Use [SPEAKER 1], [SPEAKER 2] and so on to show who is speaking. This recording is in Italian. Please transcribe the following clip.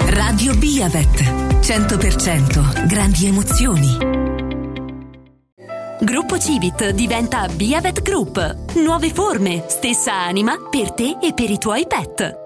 [SPEAKER 1] Radio Biavet. 100% grandi emozioni.
[SPEAKER 2] Gruppo Civit diventa Biavet Group. Nuove forme, stessa anima per te e per i tuoi pet.